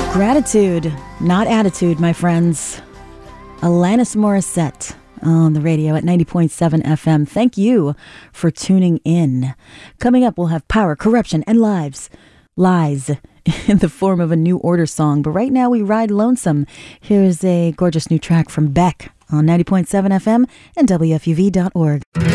Gratitude, not attitude, my friends. Alanis Morissette on the radio at 90.7 FM. Thank you for tuning in. Coming up, we'll have Power, Corruption, and Lies in the form of a New Order song. But right now, we ride lonesome. Here's a gorgeous new track from Beck on 90.7 FM and WFUV.org.